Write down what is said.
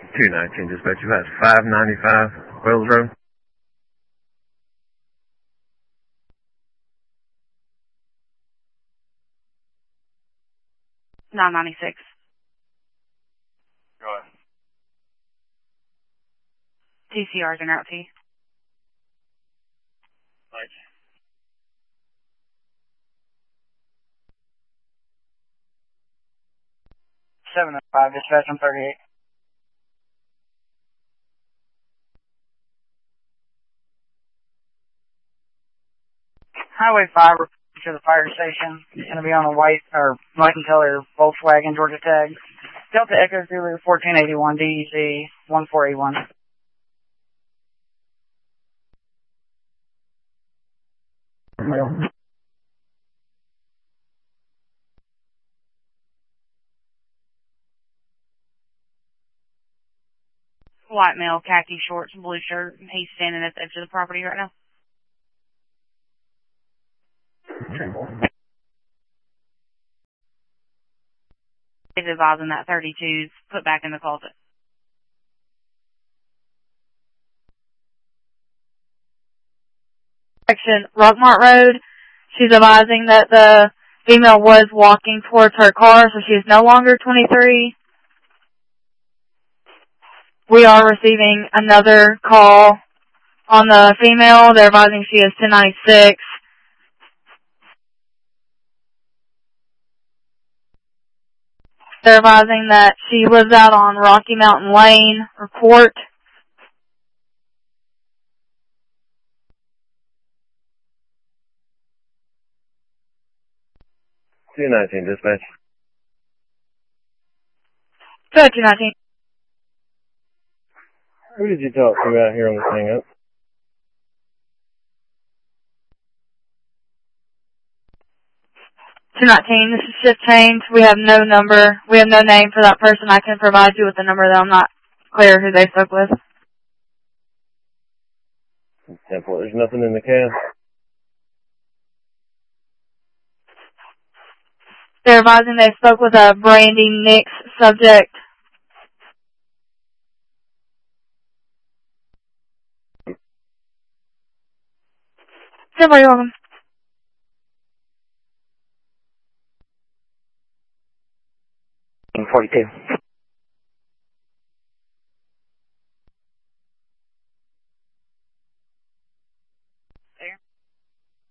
219 dispatch, you have 595 Wells Road. 996. Go ahead. TCR's in route T. Thank you. 705 dispatch on 38. Highway 5 to the fire station. It's going to be on a white and color Volkswagen Georgia tag. Delta Echo Zulu 1481 DEC 1481. White male, khaki shorts, blue shirt. He's standing at the edge of the property right now. He's advising that 32's put back in the closet. Section Rockmart Road. She's advising that the female was walking towards her car, so she is no longer 23. We are receiving another call on the female. They're advising she is 1096. They're advising that she lives out on Rocky Mountain Lane or Court. $219 dispatch. Go ahead, 219. Who did you talk to out here on this hang up? This is shift change. We have no number. We have no name for that person. I can provide you with a number that I'm not clear who they spoke with. Simple. There's nothing in the cab. They're advising they spoke with a Brandy Nix subject. Simple, you're welcome. 42.